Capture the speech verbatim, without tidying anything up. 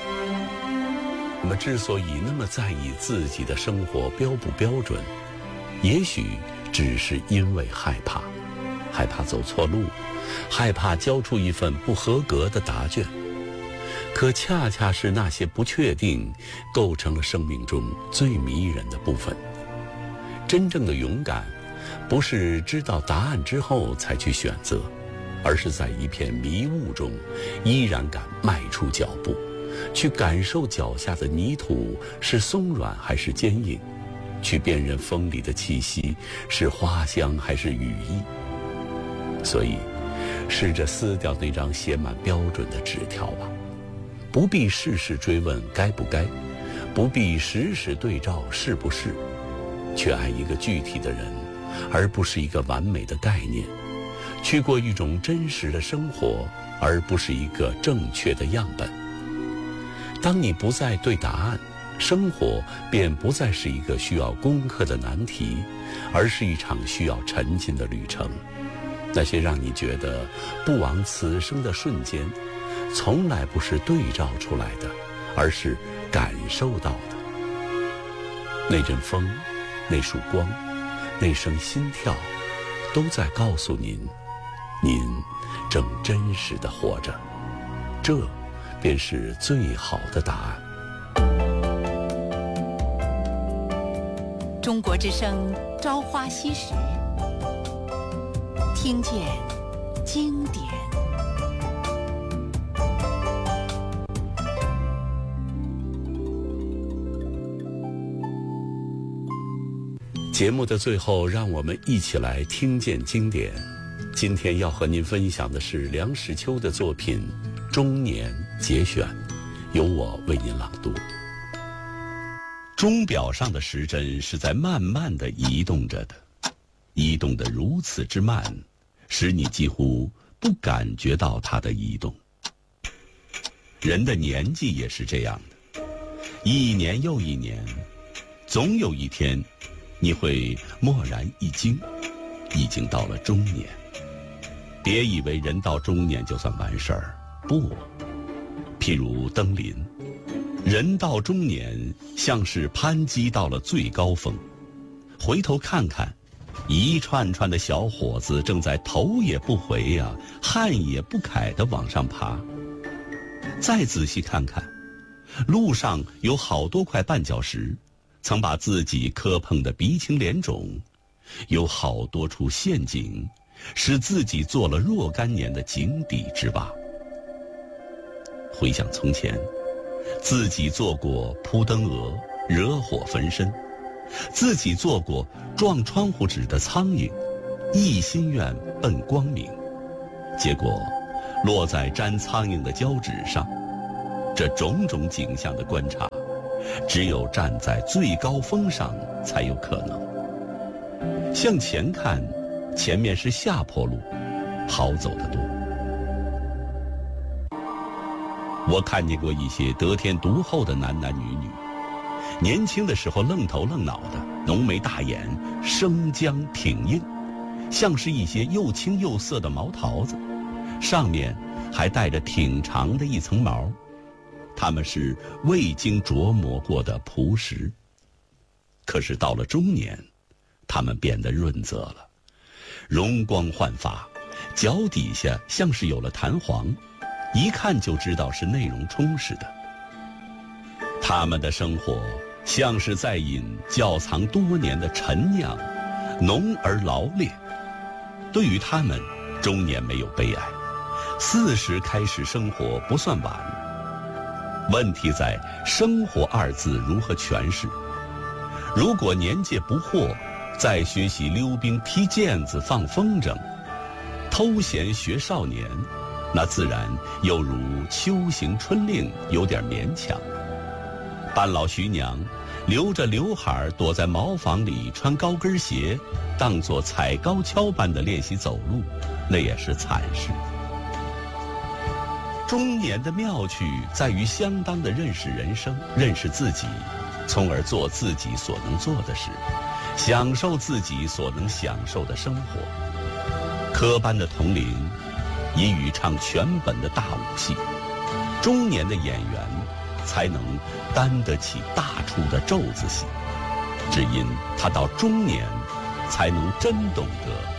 我们之所以那么在意自己的生活标不标准，也许只是因为害怕，害怕走错路，害怕交出一份不合格的答卷。可恰恰是那些不确定，构成了生命中最迷人的部分。真正的勇敢，不是知道答案之后才去选择，而是在一片迷雾中，依然敢迈出脚步，去感受脚下的泥土是松软还是坚硬，去辨认风里的气息是花香还是羽翼。所以，试着撕掉那张写满标准的纸条吧，不必事事追问该不该，不必时时对照是不是，去爱一个具体的人，而不是一个完美的概念，去过一种真实的生活，而不是一个正确的样本。当你不再对答案，生活便不再是一个需要攻克的难题，而是一场需要沉浸的旅程。那些让你觉得不枉此生的瞬间，从来不是对照出来的，而是感受到的。那阵风，那束光，那声心跳，都在告诉您，您正真实地活着。这便是最好的答案。 中国之声朝花夕拾，听见经典。 节目的最后，让我们一起来听见经典。今天要和您分享的是梁实秋的作品《中年节选》，由我为您朗读。钟表上的时针是在慢慢地移动着的，移动得如此之慢，使你几乎不感觉到它的移动。人的年纪也是这样的，一年又一年，总有一天你会蓦然一惊，已经到了中年。别以为人到中年就算完事儿，不。譬如登临，人到中年像是攀击到了最高峰，回头看看，一串串的小伙子正在头也不回呀、啊，汗也不揩地往上爬。再仔细看看，路上有好多块绊脚石，曾把自己磕碰得鼻青脸肿，有好多处陷阱，使自己做了若干年的井底之蛙。回想从前，自己做过扑灯蛾，惹火焚身，自己做过撞窗户纸的苍蝇，一心愿奔光明，结果落在沾苍蝇的胶纸上。这种种景象的观察，只有站在最高峰上才有可能。向前看，前面是下坡路，好走得多。我看见过一些得天独厚的男男女女，年轻的时候愣头愣脑的，浓眉大眼，生姜挺硬，像是一些又青又涩的毛桃子，上面还带着挺长的一层毛。他们是未经琢磨过的朴实。可是到了中年，他们变得润泽了，容光焕发，脚底下像是有了弹簧，一看就知道是内容充实的。他们的生活像是在饮窖藏多年的陈酿，浓而劳烈。对于他们，中年没有悲哀，四十开始生活不算晚。问题在生活二字如何诠释。如果年届不惑，再学习溜冰踢毽子放风筝，偷闲学少年，那自然又如秋行春令，有点勉强。半老徐娘留着刘海躲在茅房里穿高跟鞋，当作踩高跷般的练习走路，那也是惨事。中年的妙趣在于相当的认识人生，认识自己，从而做自己所能做的事，享受自己所能享受的生活。科班的童龄已与唱全本的大武戏，中年的演员才能担得起大处的咒子戏，只因他到中年才能真懂得